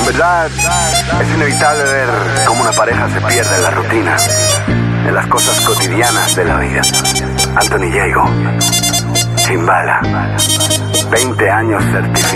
verdad, es inevitable ver cómo una pareja se pierde en la rutina, en las cosas cotidianas de la vida. Anthony Diego, Chimbala, 20 años certificado.